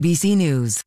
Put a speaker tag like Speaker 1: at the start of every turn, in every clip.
Speaker 1: ABC News.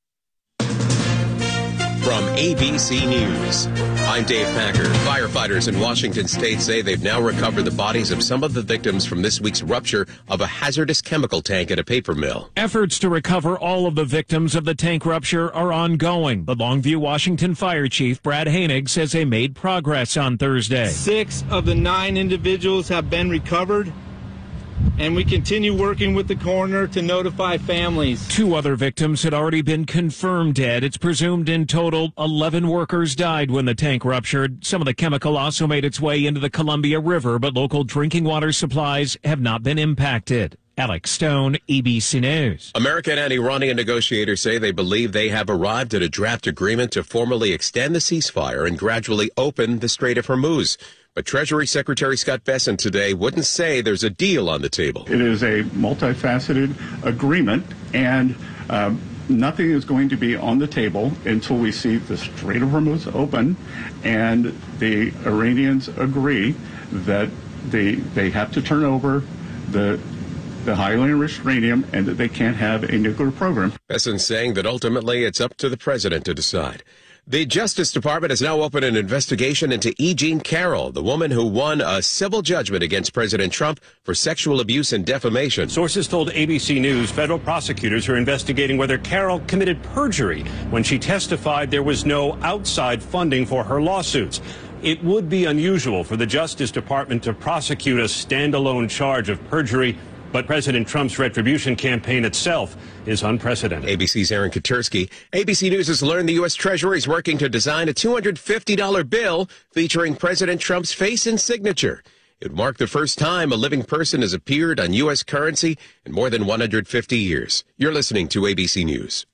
Speaker 2: From ABC News, I'm Dave Packer. Firefighters in Washington state say they've now recovered the bodies of some of the victims from this week's rupture of a hazardous chemical tank at a paper mill.
Speaker 3: Efforts to recover all of the victims of the tank rupture are ongoing. The Longview, Washington Fire Chief Brad Hainig says they made progress on Thursday.
Speaker 4: 6 of the 9 individuals have been recovered, and we continue working with the coroner to notify families.
Speaker 3: 2 other victims had already been confirmed dead. It's presumed in total 11 workers died when the tank ruptured. Some of the chemical also made its way into the Columbia River, but local drinking water supplies have not been impacted. Alex Stone, ABC News.
Speaker 2: American and Iranian negotiators say they believe they have arrived at a draft agreement to formally extend the ceasefire and gradually open the Strait of Hormuz. But Treasury Secretary Scott Bessent today wouldn't say there's a deal on the table.
Speaker 5: It is a multifaceted agreement, and nothing is going to be on the table until we see the Strait of Hormuz open and the Iranians agree that they have to turn over the highly enriched uranium and that they can't have a nuclear program.
Speaker 2: Bessent saying that ultimately it's up to the president to decide. The Justice Department has now opened an investigation into E. Jean Carroll, the woman who won a civil judgment against President Trump for sexual abuse and defamation.
Speaker 6: Sources told ABC News federal prosecutors are investigating whether Carroll committed perjury when she testified there was no outside funding for her lawsuits. It would be unusual for the Justice Department to prosecute a standalone charge of perjury, but President Trump's retribution campaign itself is unprecedented.
Speaker 2: ABC's Aaron Katersky. ABC News has learned the U.S. Treasury is working to design a $250 bill featuring President Trump's face and signature. It would mark the first time a living person has appeared on U.S. currency in more than 150 years. You're listening to ABC News.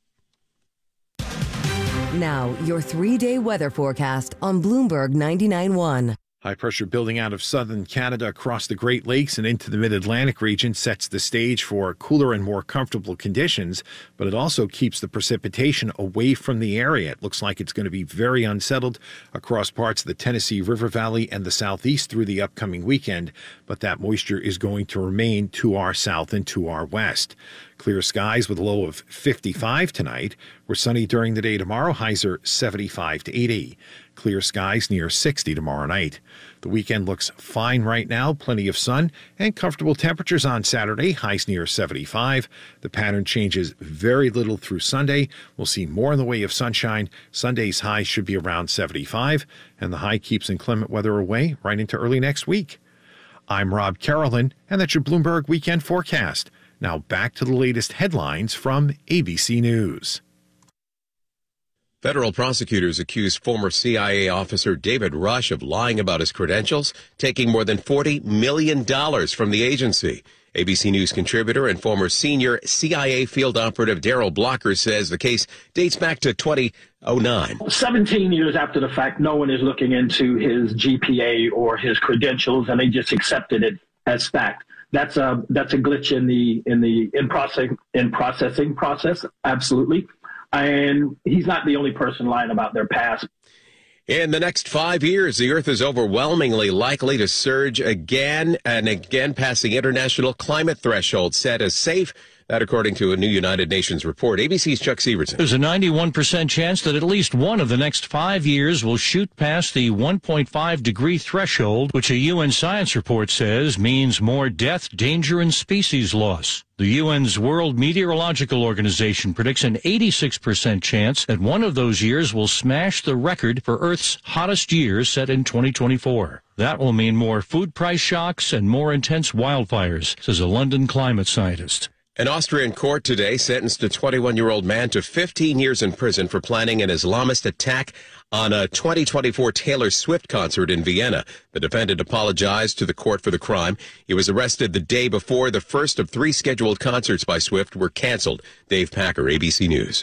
Speaker 1: Now, your 3-day weather forecast on Bloomberg 99.1.
Speaker 7: High pressure building out of southern Canada across the Great Lakes and into the mid-Atlantic region sets the stage for cooler and more comfortable conditions, but it also keeps the precipitation away from the area. It looks like it's going to be very unsettled across parts of the Tennessee River Valley and the southeast through the upcoming weekend, but that moisture is going to remain to our south and to our west. Clear skies with a low of 55 tonight. We're sunny during the day tomorrow. Highs are 75 to 80. Clear skies near 60 tomorrow night. The weekend looks fine right now. Plenty of sun and comfortable temperatures on Saturday. Highs near 75. The pattern changes very little through Sunday. We'll see more in the way of sunshine. Sunday's high should be around 75, and the high keeps inclement weather away right into early next week. I'm Rob Carolyn, and that's your Bloomberg Weekend Forecast. Now back to the latest headlines from ABC News.
Speaker 2: Federal prosecutors accuse former CIA officer David Rush of lying about his credentials, taking more than $40 million from the agency. ABC News contributor and former senior CIA field operative Daryl Blocker says the case dates back to 2009.
Speaker 8: 17 years after the fact, no one is looking into his GPA or his credentials, and they just accepted it as fact. That's a glitch in processing process. Absolutely. And he's not the only person lying about their past.
Speaker 2: In the next 5 years, the Earth is overwhelmingly likely to surge again and again past the international climate threshold set as safe. That according to a new United Nations report. ABC's Chuck Severson.
Speaker 9: There's a 91% chance that at least one of the next 5 years will shoot past the 1.5 degree threshold, which a UN science report says means more death, danger, and species loss. The UN's World Meteorological Organization predicts an 86% chance that one of those years will smash the record for Earth's hottest year set in 2024. That will mean more food price shocks and more intense wildfires, says a London climate scientist.
Speaker 2: An Austrian court today sentenced a 21-year-old man to 15 years in prison for planning an Islamist attack on a 2024 Taylor Swift concert in Vienna. The defendant apologized to the court for the crime. He was arrested the day before the first of 3 scheduled concerts by Swift were canceled. Dave Packer, ABC News.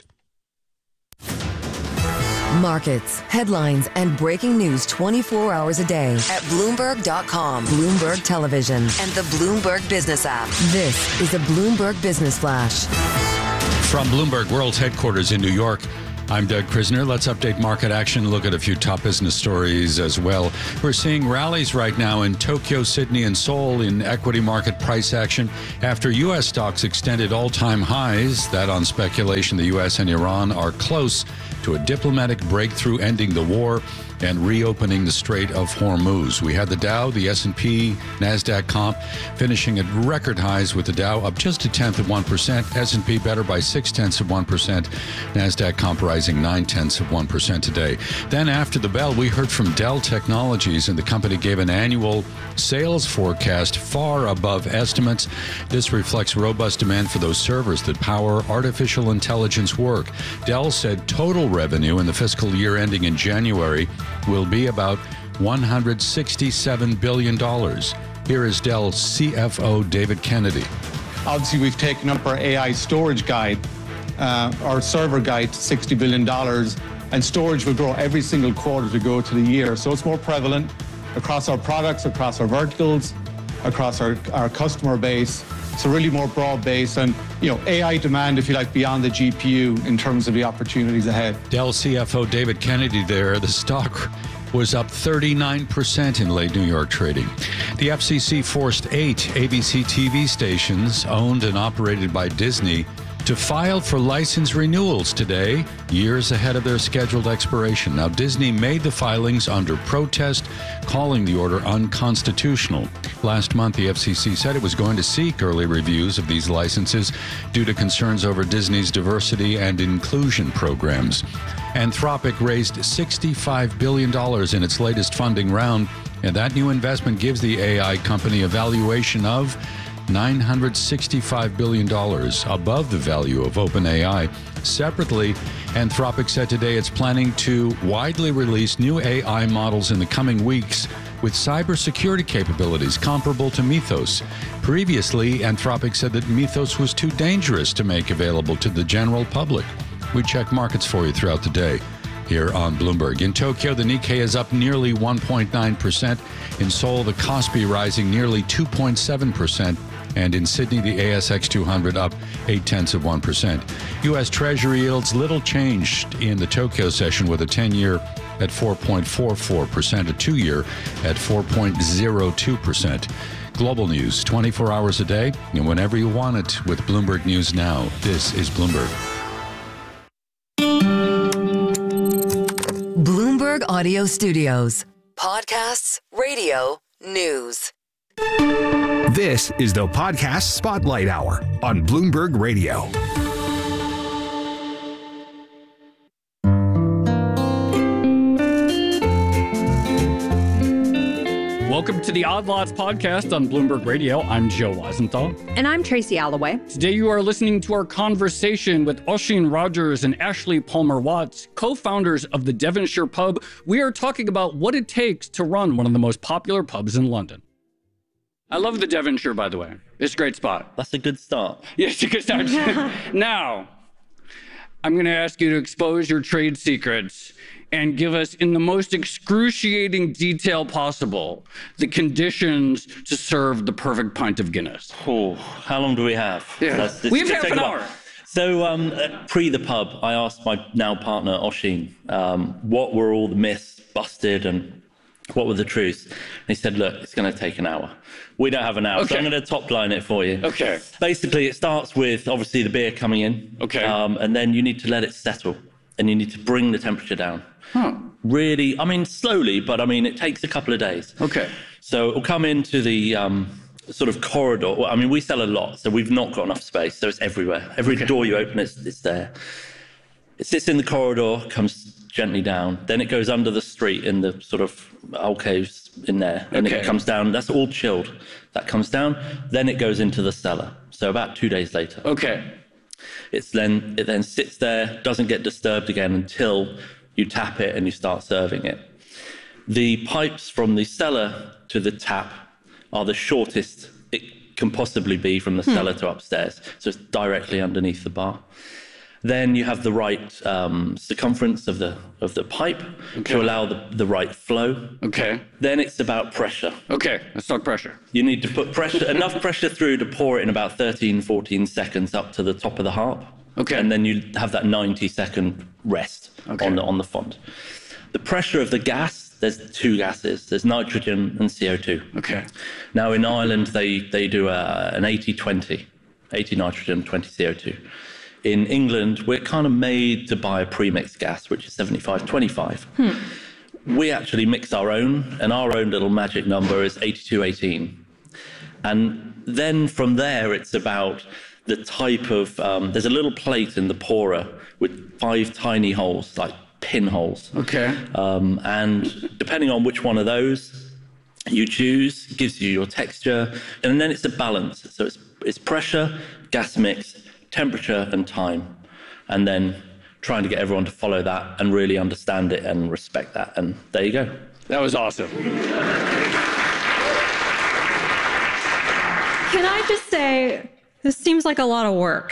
Speaker 1: Markets, headlines, and breaking news 24 hours a day at Bloomberg.com, Bloomberg Television, and the Bloomberg Business app. This is a Bloomberg Business Flash.
Speaker 9: From Bloomberg World's headquarters in New York,
Speaker 10: I'm Doug Krisner. Let's update market action, look at a few top business stories as well. We're seeing rallies right now in Tokyo, Sydney, and Seoul in equity market price action after U.S. stocks extended all-time highs. That on speculation the U.S. and Iran are close to a diplomatic breakthrough ending the war and reopening the Strait of Hormuz. We had the Dow, the S&P, NASDAQ comp finishing at record highs with the Dow up just 0.1%, S&P better by 0.6%, NASDAQ comp rising 0.9% today. Then after the bell, we heard from Dell Technologies, and the company gave an annual sales forecast far above estimates. This reflects robust demand for those servers that power artificial intelligence work. Dell said total revenue in the fiscal year ending in January will be about $167 billion. Here is Dell CFO David Kennedy.
Speaker 11: Obviously, we've taken up our AI storage guide, our server guide to $60 billion, and storage will grow every single quarter to go to the year. So it's more prevalent across our products, across our verticals, across our customer base. So really more broad-based and, AI demand, if you like, beyond the GPU in terms of the opportunities ahead.
Speaker 10: Dell CFO David Kennedy there. The stock was up 39% in late New York trading. The FCC forced 8 ABC TV stations owned and operated by Disney to file for license renewals today, years ahead of their scheduled expiration. Now, Disney made the filings under protest, calling the order unconstitutional. Last month, the FCC said it was going to seek early reviews of these licenses due to concerns over Disney's diversity and inclusion programs. Anthropic raised $65 billion in its latest funding round, and that new investment gives the AI company a valuation of $965 billion, above the value of OpenAI. Separately, Anthropic said today it's planning to widely release new AI models in the coming weeks with cybersecurity capabilities comparable to Mythos. Previously, Anthropic said that Mythos was too dangerous to make available to the general public. We check markets for you throughout the day here on Bloomberg. In Tokyo, the Nikkei is up nearly 1.9%. In Seoul, the Kospi rising nearly 2.7%. And in Sydney, the ASX 200 up 0.8%. U.S. Treasury yields little changed in the Tokyo session, with a 10-year at 4.44%, a 2-year at 4.02%. Global news 24 hours a day and whenever you want it with Bloomberg News Now. This is Bloomberg.
Speaker 1: Bloomberg Audio Studios. Podcasts, radio, news.
Speaker 12: This is the Podcast Spotlight Hour on Bloomberg Radio.
Speaker 13: Welcome to the Odd Lots podcast on Bloomberg Radio. I'm Joe Weisenthal.
Speaker 14: And I'm Tracy Alloway.
Speaker 13: Today you are listening to our conversation with Oisin Rogers and Ashley Palmer-Watts, co-founders of the Devonshire Pub. We are talking about what it takes to run one of the most popular pubs in London. I love the Devonshire, by the way. It's a great spot.
Speaker 15: That's a good start.
Speaker 13: Yeah, it's a good start. Now, I'm going to ask you to expose your trade secrets and give us, in the most excruciating detail possible, the conditions to serve the perfect pint of Guinness.
Speaker 15: Oh, how long do we have?
Speaker 13: Yeah. We have half an hour.
Speaker 15: So, pre the pub, I asked my now partner, Oisin, what were all the myths busted and what were the truths? And he said, look, it's going to take an hour. We don't have an hour, so I'm going to top line it for you.
Speaker 13: Okay.
Speaker 15: Basically, it starts with, obviously, the beer coming in.
Speaker 13: Okay.
Speaker 15: And then you need to let it settle, and you need to bring the temperature down.
Speaker 13: Huh.
Speaker 15: Really, slowly, but it takes a couple of days.
Speaker 13: Okay.
Speaker 15: So it'll come into the sort of corridor. We sell a lot, so we've not got enough space, so it's everywhere. Every door you open, it's there. It sits in the corridor, comes gently down. Then it goes under the street in the sort of alcoves in there. And it comes down. That's all chilled. That comes down. Then it goes into the cellar. So about 2 days later.
Speaker 13: Okay.
Speaker 15: It then sits there, doesn't get disturbed again until you tap it and you start serving it. The pipes from the cellar to the tap are the shortest it can possibly be from the cellar to upstairs. So it's directly underneath the bar. Then you have the right circumference of the pipe to allow the right flow.
Speaker 13: Okay.
Speaker 15: Then it's about pressure.
Speaker 13: Okay, let's talk pressure.
Speaker 15: You need to put enough pressure through to pour it in about 13, 14 seconds up to the top of the harp. Okay. And then you have that 90-second rest on the font. The pressure of the gas, there's two gases. There's nitrogen and CO2.
Speaker 13: Okay.
Speaker 15: Now in Ireland, they do an 80-20, 80 nitrogen, 20 CO2. In England, we're kind of made to buy a premixed gas, which is 75-25. We actually mix our own, and our own little magic number is 82-18. And then from there, it's about the type of, there's a little plate in the pourer with 5 tiny holes, like pinholes.
Speaker 13: Okay.
Speaker 15: And depending on which one of those you choose, gives you your texture, and then it's a balance. So it's pressure, gas mix, temperature, and time. And then trying to get everyone to follow that and really understand it and respect that. And there you go.
Speaker 13: That was awesome.
Speaker 14: Can I just say, this seems like a lot of work.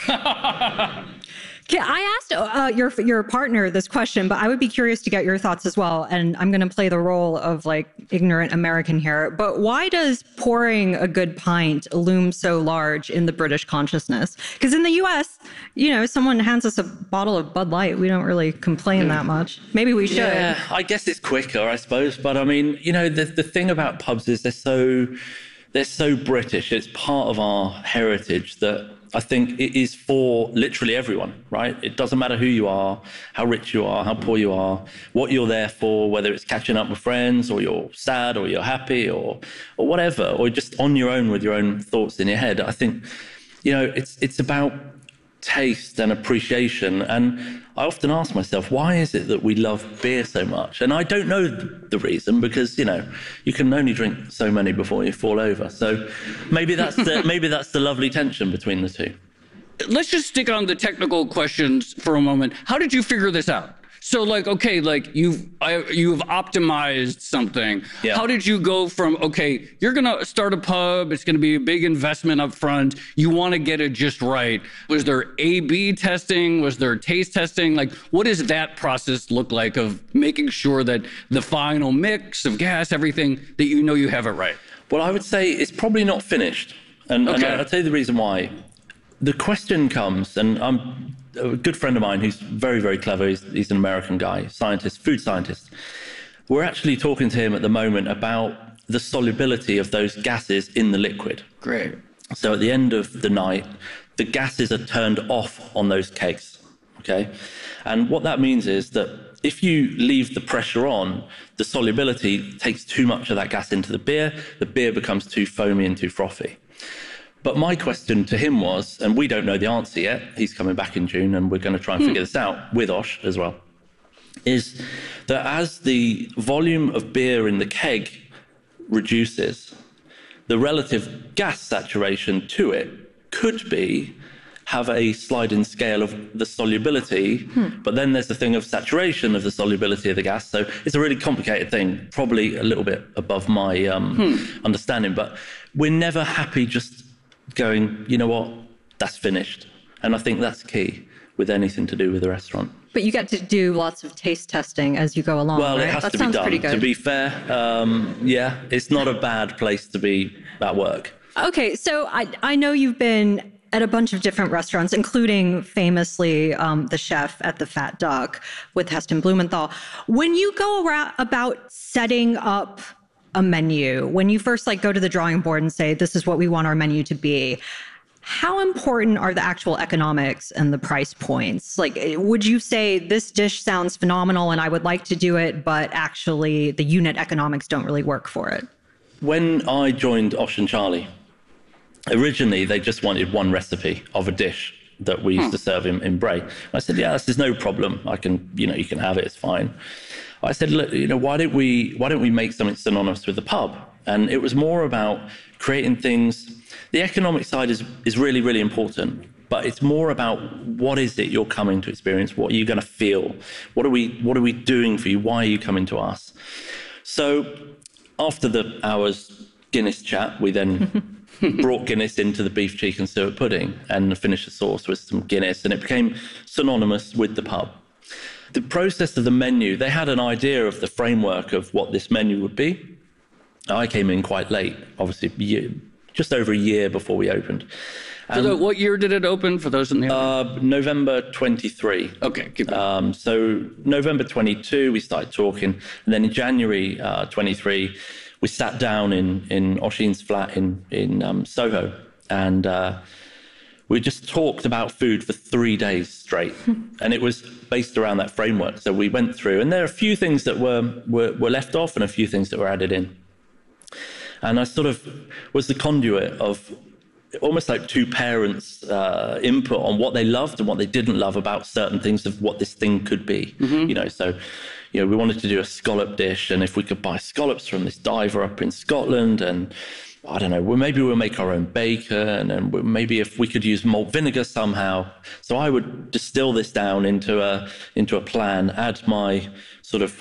Speaker 14: I asked your partner this question, but I would be curious to get your thoughts as well. And I'm going to play the role of like ignorant American here. But why does pouring a good pint loom so large in the British consciousness? Because in the US, you know, someone hands us a bottle of Bud Light, we don't really complain that much. Maybe we should.
Speaker 15: Yeah, I guess it's quicker, I suppose. But I mean, you know, the thing about pubs is they're so British. It's part of our heritage that I think it is for literally everyone, right? It doesn't matter who you are, how rich you are, how poor you are, what you're there for, whether it's catching up with friends or you're sad or you're happy or whatever, or just on your own with your own thoughts in your head. I think, you know, it's about taste and appreciation. And I often ask myself, why is it that we love beer so much? And I don't know the reason, because, you know, you can only drink so many before you fall over. So maybe that's the lovely tension between the two.
Speaker 13: Let's just stick on the technical questions for a moment. How did you figure this out? So like, okay, like you've optimized something.
Speaker 15: Yeah.
Speaker 13: How did you go from, okay, you're going to start a pub, it's going to be a big investment up front, you want to get it just right. Was there A/B testing? Was there taste testing? Like, what does that process look like of making sure that the final mix of gas, everything, that you know you have it right?
Speaker 15: Well, I would say it's probably not finished. And I'll tell you the reason why. The question comes, and I'm a good friend of mine who's very, very clever. He's an American guy, scientist, food scientist. We're actually talking to him at the moment about the solubility of those gases in the liquid.
Speaker 13: Great.
Speaker 15: So at the end of the night, the gases are turned off on those kegs, okay? And what that means is that if you leave the pressure on, the solubility takes too much of that gas into the beer becomes too foamy and too frothy. But my question to him was, and we don't know the answer yet, he's coming back in June and we're going to try and figure this out with Osh as well, is that as the volume of beer in the keg reduces, the relative gas saturation to it could have a sliding scale of the solubility, but then there's the thing of saturation of the solubility of the gas. So it's a really complicated thing, probably a little bit above my understanding, but we're never happy just going, you know what, that's finished. And I think that's key with anything to do with a restaurant.
Speaker 14: But you get to do lots of taste testing as you go along,
Speaker 15: well,
Speaker 14: right?
Speaker 15: It has
Speaker 14: that
Speaker 15: to
Speaker 14: sounds
Speaker 15: be done.
Speaker 14: Pretty good.
Speaker 15: To be fair, yeah, it's not a bad place to be at work.
Speaker 14: Okay, so I know you've been at a bunch of different restaurants, including famously the chef at the Fat Duck with Heston Blumenthal. When you go about setting up a menu, when you first go to the drawing board and say, this is what we want our menu to be, how important are the actual economics and the price points? Would you say this dish sounds phenomenal and I would like to do it, but actually the unit economics don't really work for it?
Speaker 15: When I joined Osh and Charlie, originally they just wanted one recipe of a dish that we used to serve in Bray. I said, yeah, there's no problem. I can, you can have it, it's fine. I said, look, why don't we make something synonymous with the pub? And it was more about creating things. The economic side is really, really important, but it's more about what is it you're coming to experience? What are you going to feel? What are we doing for you? Why are you coming to us? So after the hour's Guinness chat, we then brought Guinness into the beef cheek and suet pudding and finished the sauce with some Guinness, and it became synonymous with the pub. The process of the menu, they had an idea of the framework of what this menu would be. I came in quite late, obviously just over a year before we opened.
Speaker 13: What year did it open for those in the
Speaker 15: November 23.
Speaker 13: Okay, keep going.
Speaker 15: So November 22, we started talking. And then in January 23, we sat down in Oshin's flat in Soho. And we just talked about food for 3 days straight. And it was based around that framework. So we went through, and there are a few things that were left off and a few things that were added in. And I sort of was the conduit of almost like two parents' input on what they loved and what they didn't love about certain things of what this thing could be. So we wanted to do a scallop dish, and if we could buy scallops from this diver up in Scotland, and I don't know, maybe we'll make our own bacon, and maybe if we could use malt vinegar somehow. So I would distill this down into a plan, add my sort of,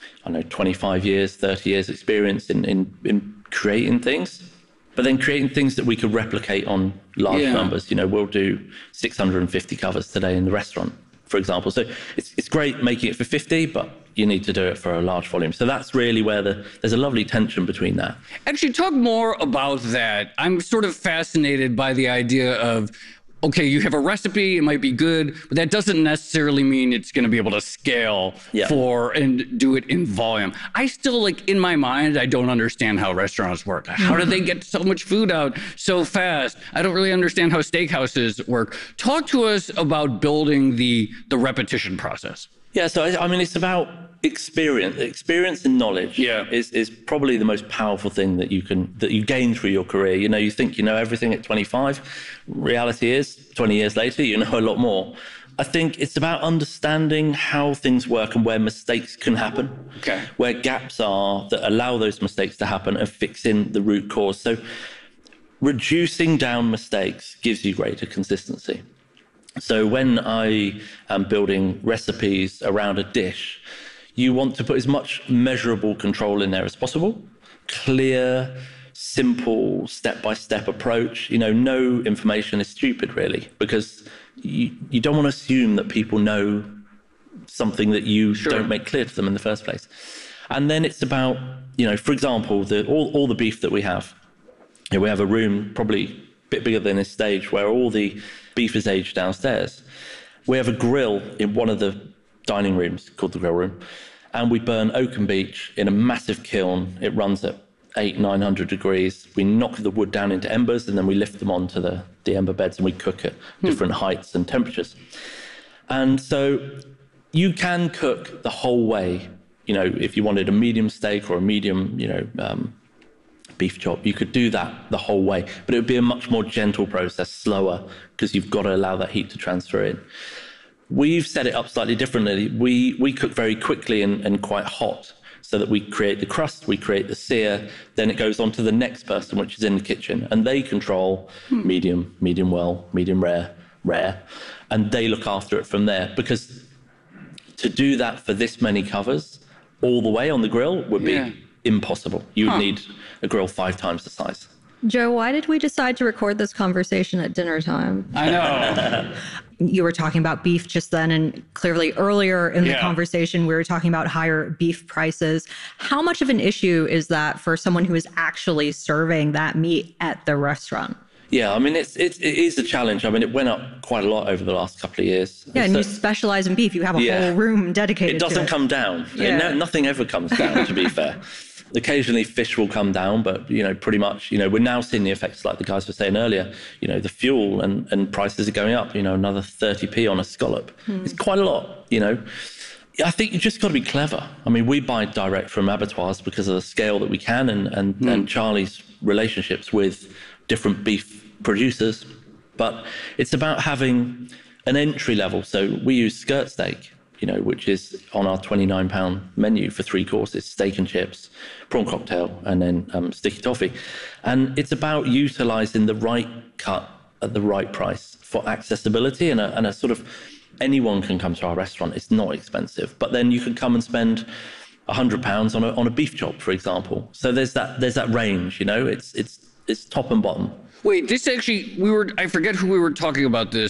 Speaker 15: 25 years, 30 years experience in creating things, but then creating things that we could replicate on large numbers. We'll do 650 covers today in the restaurant, for example. So it's great making it for 50, but you need to do it for a large volume. So that's really where there's a lovely tension between that.
Speaker 13: Actually, talk more about that. I'm sort of fascinated by the idea of, okay, you have a recipe, it might be good, but that doesn't necessarily mean it's going to be able to scale and do it in volume. I still, in my mind, I don't understand how restaurants work. How do they get so much food out so fast? I don't really understand how steakhouses work. Talk to us about building the repetition process.
Speaker 15: Yeah, so it's about experience. Experience and knowledge is probably the most powerful thing that you gain through your career. You think you know everything at 25. Reality is, 20 years later, you know a lot more. I think it's about understanding how things work and where mistakes can happen, where gaps are that allow those mistakes to happen, and fixing the root cause. So reducing down mistakes gives you greater consistency. So when I am building recipes around a dish, you want to put as much measurable control in there as possible. Clear, simple, step-by-step approach. No information is stupid, really, because you don't want to assume that people know something that you don't make clear to them in the first place. And then it's about, for example, all the beef that we have. We have a room probably a bit bigger than this stage where all the beef is aged downstairs. We have a grill in one of the dining rooms called the grill room, and we burn oaken beech in a massive kiln. It runs at 800-900 degrees. We knock the wood down into embers, and then we lift them onto the ember beds, and we cook at different heights and temperatures. And so you can cook the whole way. If you wanted a medium steak or a medium, beef chop, you could do that the whole way, but it would be a much more gentle process, slower, because you've got to allow that heat to transfer in. We've set it up slightly differently. We cook very quickly and quite hot, so that we create the crust, we create the sear, then it goes on to the next person, which is in the kitchen, and they control medium, medium well, medium rare, and they look after it from there. Because to do that for this many covers all the way on the grill would be impossible. You would need a grill 5 times the size.
Speaker 14: Joe, why did we decide to record this conversation at dinner time?
Speaker 13: I know.
Speaker 14: You were talking about beef just then, and clearly earlier in the conversation, we were talking about higher beef prices. How much of an issue is that for someone who is actually serving that meat at the restaurant?
Speaker 15: Yeah, it is a challenge. It went up quite a lot over the last couple of years.
Speaker 14: Yeah, and you specialize in beef. You have a whole room dedicated to it.
Speaker 15: It doesn't come down. Nothing ever comes down, to be fair. Occasionally fish will come down, but, pretty much, we're now seeing the effects like the guys were saying earlier. The fuel and prices are going up, another 30p on a scallop. It's quite a lot, I think you just got to be clever. We buy direct from abattoirs because of the scale that we can and Charlie's relationships with different beef producers. But it's about having an entry level. So we use skirt steak, which is on our £29 menu for 3 courses, steak and chips, prawn cocktail, and then sticky toffee. And it's about utilising the right cut at the right price for accessibility and a sort of, anyone can come to our restaurant. It's not expensive. But then you can come and spend £100 on a beef chop, for example. So there's that range, It's top and bottom.
Speaker 13: Wait, this actually, I forget who we were talking about this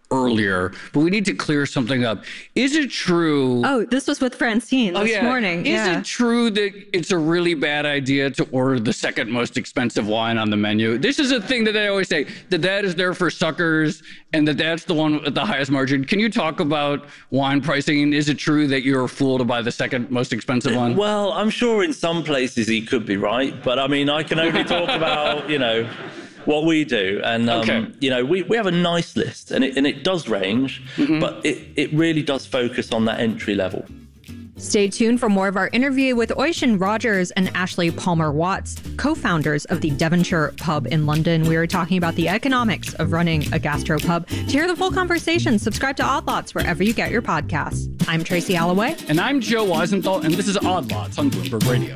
Speaker 13: earlier, but we need to clear something up. Is it true?
Speaker 14: Oh, this was with Francine this morning.
Speaker 13: Is it true that it's a really bad idea to order the second most expensive wine on the menu? This is a thing that I always say, that is there for suckers and that's the one with the highest margin. Can you talk about wine pricing? Is it true that you're fooled by the second most expensive one?
Speaker 15: Well, I'm sure in some places he could be right, but I mean, I can only talk about, what we do. And, we have a nice list and it does range, but it really does focus on that entry level.
Speaker 14: Stay tuned for more of our interview with Oisin Rogers and Ashley Palmer Watts, co-founders of the Devonshire Pub in London. We are talking about the economics of running a gastropub. To hear the full conversation, subscribe to Odd Lots wherever you get your podcasts. I'm Tracy Alloway.
Speaker 13: And I'm Joe Weisenthal, and this is Odd Lots on Bloomberg Radio.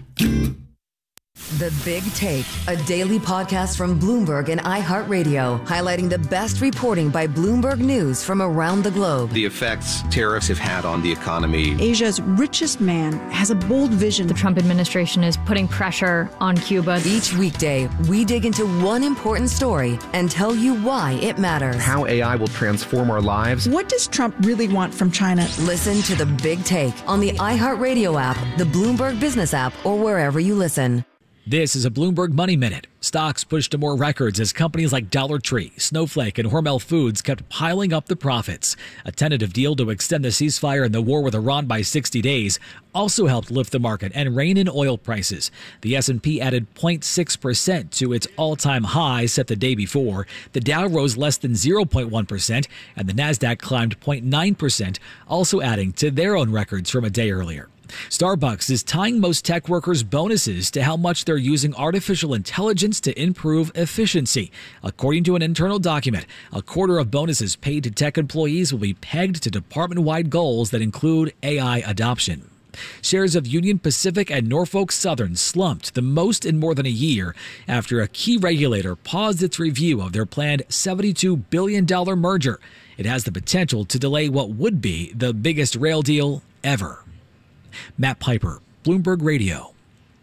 Speaker 1: The Big Take, a daily podcast from Bloomberg and iHeartRadio, highlighting the best reporting by Bloomberg News from around the globe.
Speaker 16: The effects tariffs have had on the economy.
Speaker 17: Asia's richest man has a bold vision.
Speaker 18: The Trump administration is putting pressure on Cuba.
Speaker 1: Each weekday, we dig into one important story and tell you why it matters.
Speaker 16: How AI will transform our lives.
Speaker 17: What does Trump really want from China?
Speaker 1: Listen to The Big Take on the iHeartRadio app, the Bloomberg Business app, or wherever you listen.
Speaker 19: This is a Bloomberg Money Minute. Stocks pushed to more records as companies like Dollar Tree, Snowflake, and Hormel Foods kept piling up the profits. A tentative deal to extend the ceasefire and the war with Iran by 60 days also helped lift the market and rein in oil prices. The S&P added 0.6% to its all-time high set the day before. The Dow rose less than 0.1%, and the Nasdaq climbed 0.9%, also adding to their own records from a day earlier. Starbucks is tying most tech workers' bonuses to how much they're using artificial intelligence to improve efficiency. According to an internal document, a quarter of bonuses paid to tech employees will be pegged to department-wide goals that include AI adoption. Shares of Union Pacific and Norfolk Southern slumped the most in more than a year after a key regulator paused its review of their planned $72 billion merger. It has the potential to delay what would be the biggest rail deal ever. Matt Piper, Bloomberg Radio.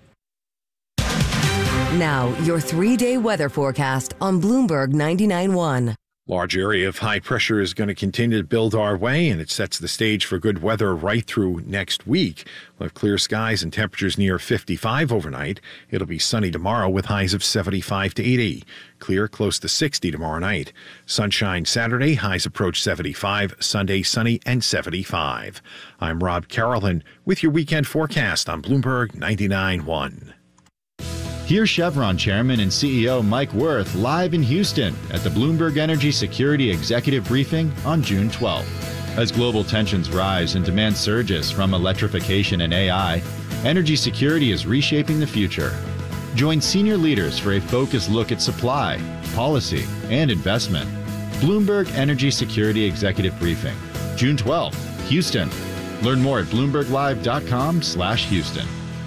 Speaker 1: Now, your 3-day weather forecast on Bloomberg 99.1.
Speaker 7: Large area of high pressure is going to continue to build our way, and it sets the stage for good weather right through next week. We'll have clear skies and temperatures near 55 overnight. It'll be sunny tomorrow with highs of 75 to 80. Clear close to 60 tomorrow night. Sunshine Saturday, highs approach 75. Sunday, sunny and 75. I'm Rob Carolyn with your weekend forecast on Bloomberg 99.1.
Speaker 20: Here's Chevron Chairman and CEO Mike Wirth live in Houston at the Bloomberg Energy Security Executive Briefing on June 12th. As global tensions rise and demand surges from electrification and AI, energy security is reshaping the future. Join senior leaders for a focused look at supply, policy, and investment. Bloomberg Energy Security Executive Briefing, June 12th, Houston. Learn more at BloombergLive.com/Houston.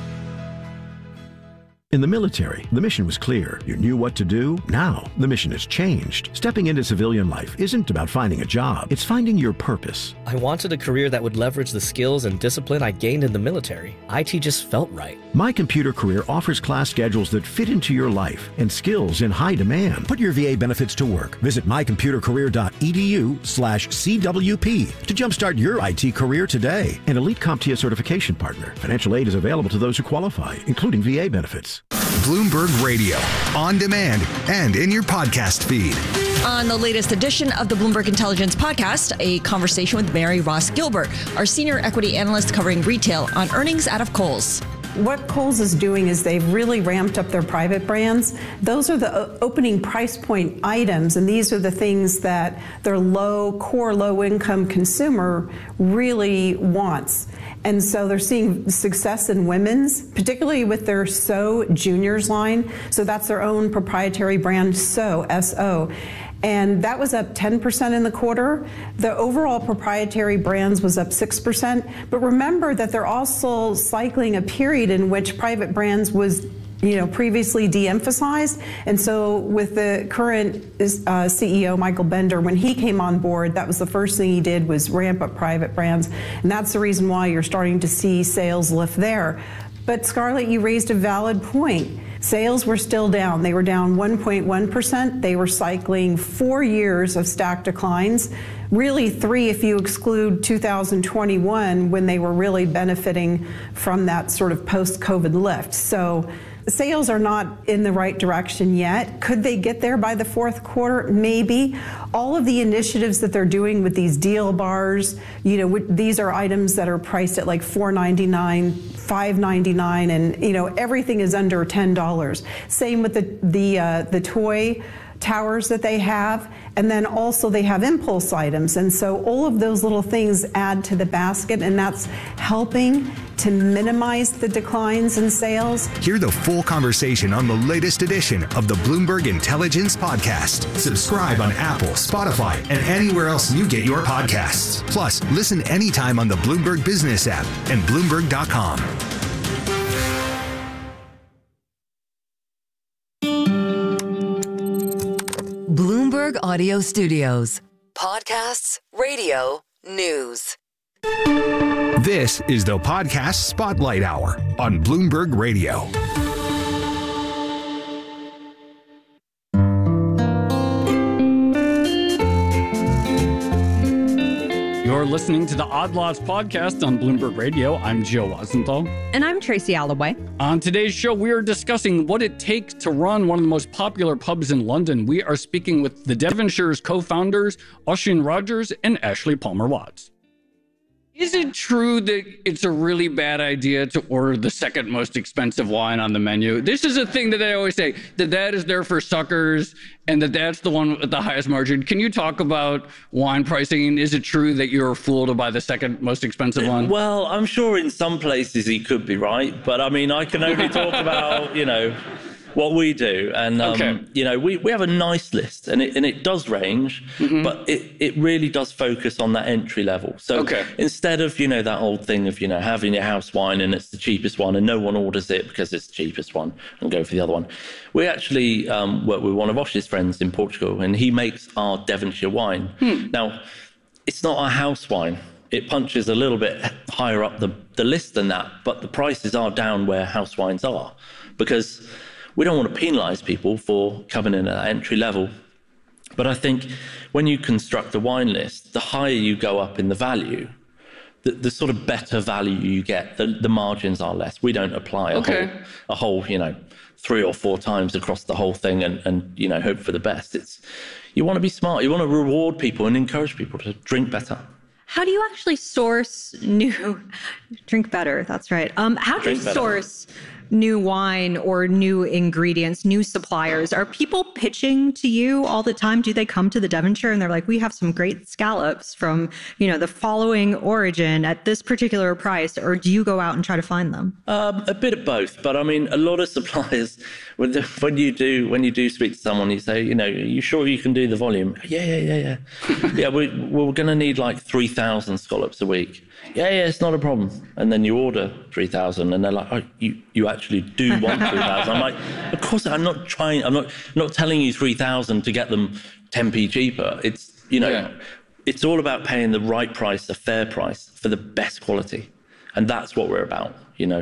Speaker 21: In the military, the mission was clear. You knew what to do. Now, the mission has changed. Stepping into civilian life isn't about finding a job. It's finding your purpose.
Speaker 22: I wanted a career that would leverage the skills and discipline I gained in the military. IT just felt right.
Speaker 21: My Computer Career offers class schedules that fit into your life and skills in high demand. Put your VA benefits to work. Visit mycomputercareer.edu/CWP to jumpstart your IT career today. An elite CompTIA certification partner. Financial aid is available to those who qualify, including VA benefits.
Speaker 12: Bloomberg Radio, on demand and in your podcast feed.
Speaker 23: On the latest edition of the Bloomberg Intelligence Podcast, a conversation with Mary Ross Gilbert, our senior equity analyst covering retail, on earnings out of Kohl's.
Speaker 24: What Kohl's is doing is they've really ramped up their private brands. Those are the opening price point items, and these are the things that their core low-income consumer really wants. And so they're seeing success in women's, particularly with their So Juniors line. So that's their own proprietary brand, So, S-O. And that was up 10% in the quarter. The overall proprietary brands was up 6%. But remember that they're also cycling a period in which private brands was previously de-emphasized. And so with the current CEO, Michael Bender, when he came on board, that was the first thing he did was ramp up private brands. And that's the reason why you're starting to see sales lift there. But Scarlett, you raised a valid point. Sales were still down. They were down 1.1%. They were cycling 4 years of stacked declines. Really 3 if you exclude 2021 when they were really benefiting from that sort of post-COVID lift. So sales are not in the right direction yet. Could they get there by the fourth quarter? Maybe. All of the initiatives that they're doing with these deal bars, these are items that are priced at like $4.99, $5.99, and everything is under $10. Same with the toy towers that they have, and then also they have impulse items, and so all of those little things add to the basket, and that's helping to minimize the declines in sales.
Speaker 12: Hear the full conversation on the latest edition of the Bloomberg Intelligence Podcast. Subscribe on Apple, Spotify, and anywhere else you get your podcasts. Plus, listen anytime on the Bloomberg Business app and Bloomberg.com.
Speaker 1: Bloomberg Audio Studios. Podcasts, radio, news.
Speaker 12: This is the Podcast Spotlight Hour on Bloomberg Radio.
Speaker 13: You're listening to the Odd Lots podcast on Bloomberg Radio. I'm Joe Weisenthal.
Speaker 3: And I'm Tracy Alloway.
Speaker 13: On today's show, we are discussing what it takes to run one of the most popular pubs in London. We are speaking with the Devonshire's co-founders, Oisin Rogers and Ashley Palmer-Watts. Is it true that it's a really bad idea to order the second most expensive wine on the menu? This is a thing that I always say, that is there for suckers and that's the one with the highest margin. Can you talk about wine pricing? Is it true that you're fooled by the second most expensive one?
Speaker 15: Well, I'm sure in some places he could be right, but I mean, I can only talk about, what we do. And, we have a nice list and it does range, but it really does focus on that entry level. So instead of, that old thing of, having your house wine and it's the cheapest one and no one orders it because it's the cheapest one and go for the other one. We actually work with one of Osh's friends in Portugal and he makes our Devonshire wine. Now, it's not our house wine. It punches a little bit higher up the list than that, but the prices are down where house wines are because we don't want to penalize people for coming in at entry level. But I think when you construct a wine list, the higher you go up in the value, the sort of better value you get, the margins are less. We don't apply a whole 3 or 4 times across the whole thing and hope for the best. You want to be smart. You want to reward people and encourage people to drink better.
Speaker 14: How do you actually source drink better? That's right. How do you source new wine or new ingredients, new suppliers? Are people pitching to you all the time? Do they come to the Devonshire and they're like, we have some great scallops from, the following origin at this particular price, or do you go out and try to find them?
Speaker 15: A bit of both, but I mean, a lot of suppliers, when you do speak to someone, you say, are you sure you can do the volume? Yeah. Yeah, we're going to need like 3,000 scallops a week. Yeah, it's not a problem. And then you order 3,000 and they're like, oh, you actually do want 3,000. I'm like, of course, I'm not telling you 3,000 to get them 10p cheaper. It's, it's all about paying the right price, the fair price for the best quality. And that's what we're about,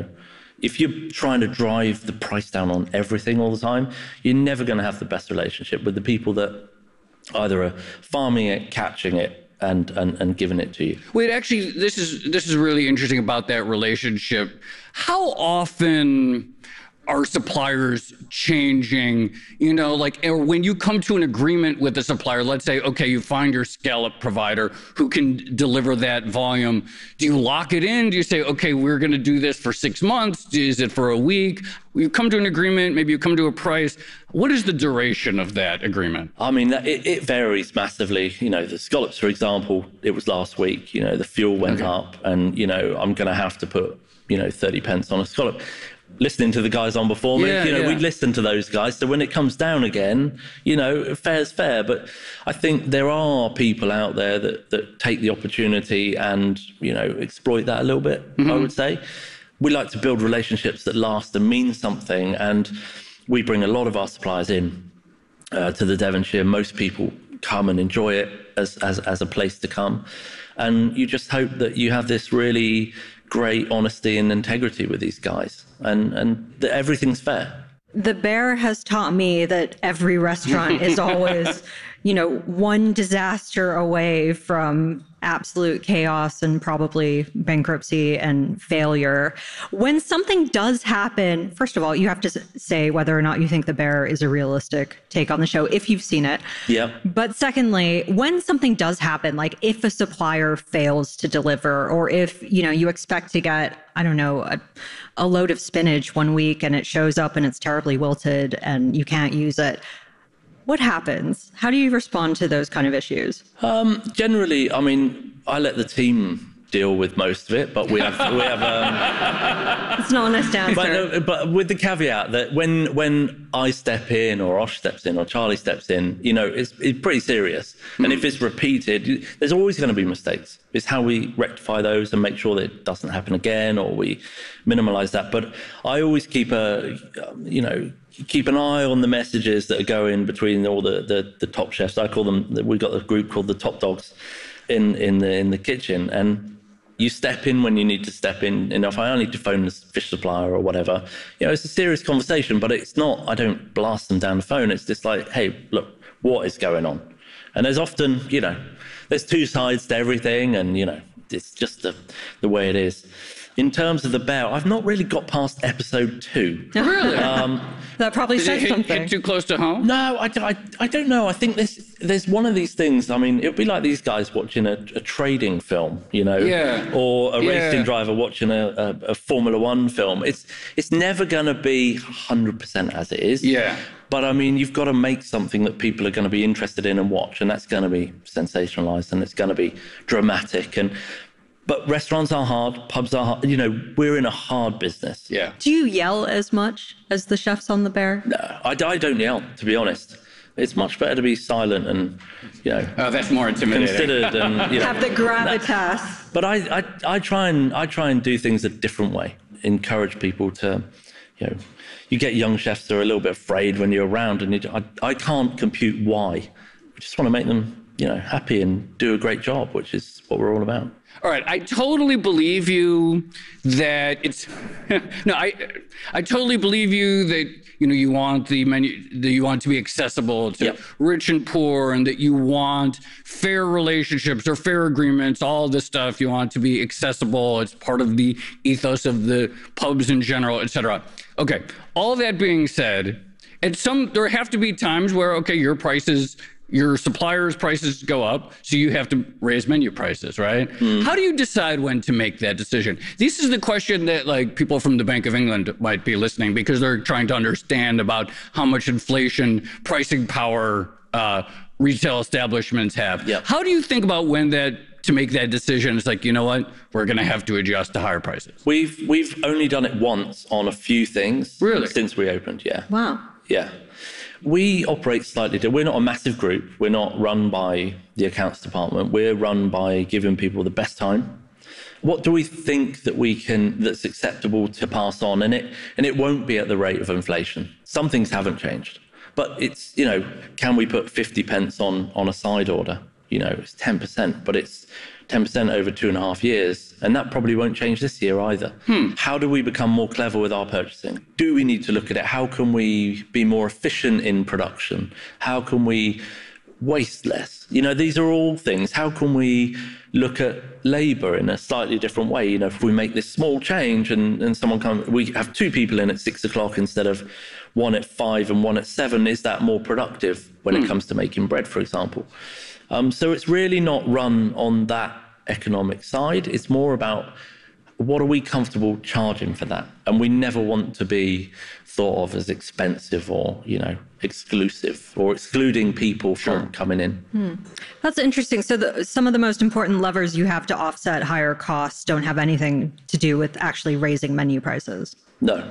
Speaker 15: If you're trying to drive the price down on everything all the time, you're never going to have the best relationship with the people that either are farming it, catching it, and giving it to you.
Speaker 13: Wait, actually, this is really interesting about that relationship. How often are suppliers changing, or when you come to an agreement with a supplier, let's say, okay, you find your scallop provider who can deliver that volume. Do you lock it in? Do you say, okay, we're going to do this for 6 months? Is it for a week? You come to an agreement, maybe you come to a price. What is the duration of that agreement?
Speaker 15: I mean, it varies massively. The scallops, for example, it was last week, the fuel went up and, I'm going to have to put, 30 pence on a scallop. Listening to the guys on before me, we listen to those guys. So when it comes down again, fair's fair. But I think there are people out there that take the opportunity and, exploit that a little bit, I would say. We like to build relationships that last and mean something. And we bring a lot of our suppliers in to the Devonshire. Most people come and enjoy it as a place to come. And you just hope that you have this really great honesty and integrity with these guys and that everything's fair.
Speaker 14: The Bear has taught me that every restaurant is always, one disaster away from absolute chaos and probably bankruptcy and failure. When something does happen, first of all, you have to say whether or not you think The Bear is a realistic take on the show, if you've seen it.
Speaker 15: Yeah.
Speaker 14: But secondly, when something does happen, like if a supplier fails to deliver, or if, you expect to get, I don't know, a load of spinach one week and it shows up and it's terribly wilted and you can't use it, what happens? How do you respond to those kind of issues?
Speaker 15: Generally, I let the team deal with most of it, but we have
Speaker 14: it's not an honest answer.
Speaker 15: But with the caveat that when I step in, or Osh steps in, or Charlie steps in, it's pretty serious. And if it's repeated, there's always going to be mistakes. It's how we rectify those and make sure that it doesn't happen again, or we minimize that. But I always keep keep an eye on the messages that are going between all the top chefs. I call them, we've got a group called the top dogs in the kitchen, and you step in when you need to step in. If I need to phone the fish supplier or whatever, it's a serious conversation, but it's not, I don't blast them down the phone. It's just like, hey, look, what is going on? And there's often, there's two sides to everything, and, it's just the way it is. In terms of The Bear, I've not really got past episode 2.
Speaker 13: Really?
Speaker 14: That probably says something.
Speaker 13: Hit too close to home?
Speaker 15: No, I don't know. I think there's one of these things. It would be like these guys watching a trading film,
Speaker 13: Yeah.
Speaker 15: or a racing driver watching a Formula One film. It's never going to be 100% as it is.
Speaker 13: Yeah.
Speaker 15: But you've got to make something that people are going to be interested in and watch, and that's going to be sensationalized, and it's going to be dramatic. But restaurants are hard, pubs are hard. We're in a hard business.
Speaker 13: Yeah.
Speaker 14: Do you yell as much as the chefs on The Bear?
Speaker 15: No, I don't yell, to be honest. It's much better to be silent and,
Speaker 13: Oh, that's more intimidating.
Speaker 15: Considered and,
Speaker 14: Have the gravitas.
Speaker 15: But I try and do things a different way. Encourage people to, you get young chefs that are a little bit afraid when you're around, and I can't compute why. We just want to make them, happy and do a great job, which is what we're all about.
Speaker 13: All right, I totally believe you that it's no, I totally believe you that you want the menu, that you want it to be accessible to rich and poor, and that you want fair relationships or fair agreements, all this stuff. You want it to be accessible. It's part of the ethos of the pubs in general, etc. Okay, all that being said, there have to be times where your suppliers' prices go up, so you have to raise menu prices, right? How do you decide when to make that decision? This is the question that people from the Bank of England might be listening, because they're trying to understand about how much inflation, pricing power retail establishments have.
Speaker 15: Yep.
Speaker 13: How do you think about when to make that decision? It's like, you know what, we're going to have to adjust to higher prices.
Speaker 15: We've only done it once on a few things.
Speaker 13: Really?
Speaker 15: Since we opened, yeah.
Speaker 14: Wow.
Speaker 15: Yeah. We operate slightly different. We're not a massive group. We're not run by the accounts department. We're run by giving people the best time. What do we think that's acceptable to pass on? And it won't be at the rate of inflation. Some things haven't changed. But it's, can we put 50 pence on a side order? It's 10%, but it's 10% over 2.5 years. And that probably won't change this year either. How do we become more clever with our purchasing? Do we need to look at it? How can we be more efficient in production? How can we waste less? These are all things. How can we look at labor in a slightly different way? If we make this small change and someone we have 2 people in at 6 o'clock instead of 1 at 5 and 1 at 7, is that more productive when it comes to making bread, for example? So it's really not run on that economic side. It's more about what are we comfortable charging for that? And we never want to be thought of as expensive or, exclusive or excluding people from coming in.
Speaker 14: That's interesting. So some of the most important levers you have to offset higher costs don't have anything to do with actually raising menu prices.
Speaker 15: No.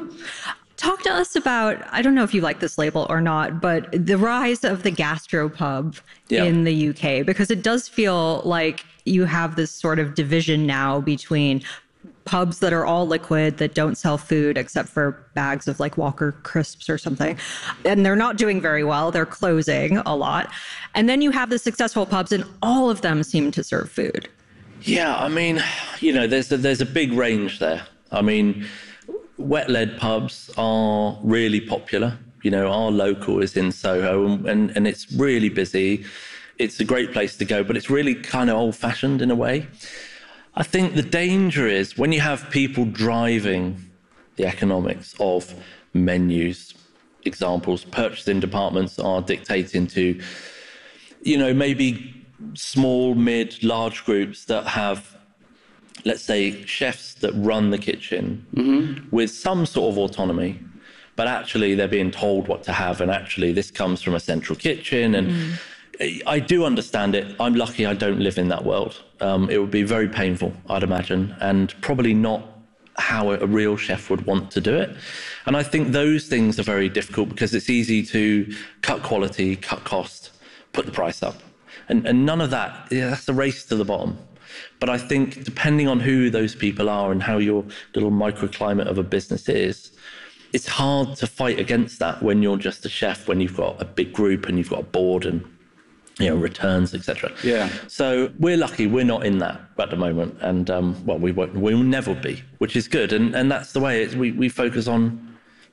Speaker 14: Talk to us about, I don't know if you like this label or not, but the rise of the gastropub in the UK, because it does feel like you have this sort of division now between pubs that are all liquid, that don't sell food except for bags of Walker crisps or something. And they're not doing very well. They're closing a lot. And then you have the successful pubs, and all of them seem to serve food.
Speaker 15: Yeah, there's a big range there. wet-led pubs are really popular. You know, our local is in Soho, and it's really busy. It's a great place to go, but it's really kind of old-fashioned in a way. I think the danger is when you have people driving the economics of menus. Examples, purchasing departments are dictating to, you know, maybe small, mid, large groups that have, let's say, chefs that run the kitchen with some sort of autonomy, but actually they're being told what to have, and actually this comes from a central kitchen. And I do understand it. I'm lucky I don't live in that world. It would be very painful, I'd imagine, and probably not how a real chef would want to do it. And I think those things are very difficult because it's easy to cut quality, cut cost, put the price up. And none of that, that's a race to the bottom. But I think depending on who those people are and how your little microclimate of a business is, it's hard to fight against that when you're just a chef, when you've got a big group and you've got a board and, you know, returns, etc.
Speaker 13: Yeah.
Speaker 15: So we're lucky we're not in that at the moment, and well, we will never be, which is good, and that's the way we focus on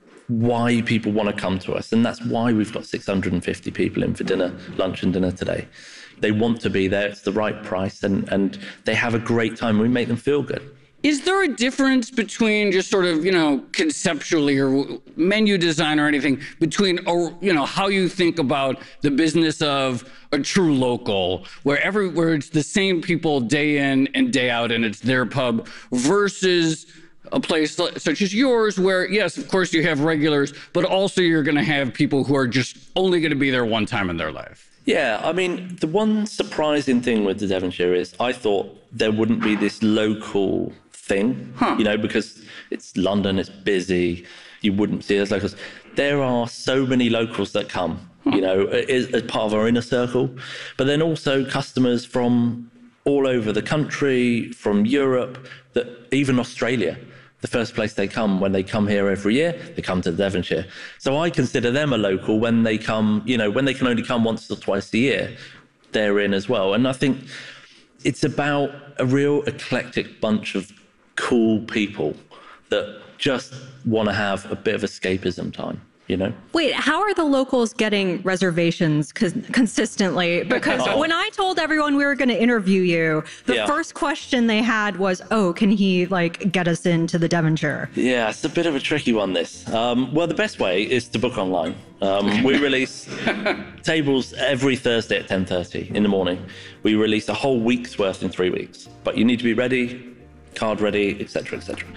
Speaker 15: why people want to come to us, and that's why we've got 650 people in for dinner, lunch and dinner today. They want to be there. It's the right price, and they have a great time. We make them feel good.
Speaker 13: Is there a difference between just sort of, you know, conceptually or menu design or anything between, you know, how you think about the business of a true local, where it's the same people day in and day out and it's their pub, versus a place such as yours where, yes, of course you have regulars, but also you're going to have people who are just only going to be there one time in their life?
Speaker 15: Yeah, I mean, the one surprising thing with the Devonshire is I thought there wouldn't be this local thing, you know, because it's London, it's busy, you wouldn't see us locals. There are so many locals that come, you know, as part of our inner circle, but then also customers from all over the country, from Europe, that even Australia. The first place they come when they come here every year, they come to Devonshire. So I consider them a local when they come, you know, when they can only come once or twice a year, they're in as well. And I think it's about a real eclectic bunch of cool people that just want to have a bit of escapism time, you know?
Speaker 14: Wait, how are the locals getting reservations consistently? Because when I told everyone we were going to interview you, the first question they had was, oh, can he like get us into the Devonshire?
Speaker 15: Yeah, it's a bit of a tricky one, this. Well, the best way is to book online. We release tables every Thursday at 10:30 in the morning. We release a whole week's worth in 3 weeks, but you need to be ready, card ready, etc., etc.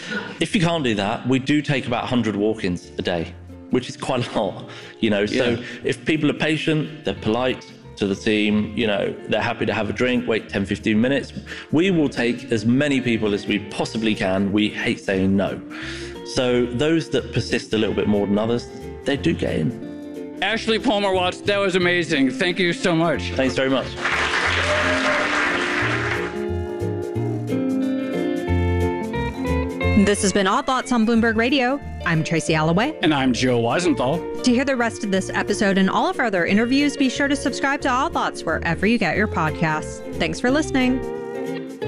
Speaker 15: If you can't do that, we do take about 100 walk-ins a day, which is quite a lot, you know. So if people are patient, they're polite to the team, you know, they're happy to have a drink, wait 10, 15 minutes, we will take as many people as we possibly can. We hate saying no. So those that persist a little bit more than others, they do get in.
Speaker 13: Ashley Palmer Watts, that was amazing. Thank you so much.
Speaker 15: Thanks very much.
Speaker 14: This has been Odd Lots on Bloomberg Radio. I'm Tracy Alloway.
Speaker 13: And I'm Joe Weisenthal.
Speaker 14: To hear the rest of this episode and all of our other interviews, be sure to subscribe to Odd Lots wherever you get your podcasts. Thanks for listening.